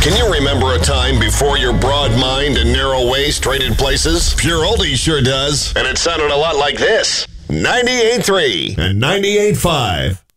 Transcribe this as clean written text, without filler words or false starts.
Can you remember a time before your broad mind and narrow waist traded places? Pure Oldie sure does. And it sounded a lot like this. 98.3 and 98.5.